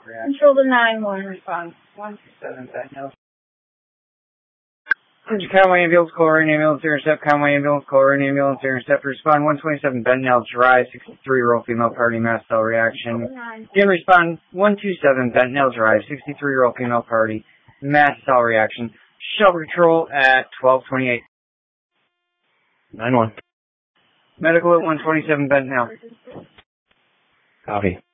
Control the 9-1 response. 127 Bentonville. Conway ambulance, Coleraine ambulance, intercept, Conway ambulance, Coleraine ambulance, intercept, respond, 127 Bentonville Drive, 63-year-old female party, mass cell reaction. Again, respond, 127 Bentonville Drive, 63-year-old female party, mass cell reaction. Shelter control at 1228. 9-1. Medical at 127 Bentonville. Copy.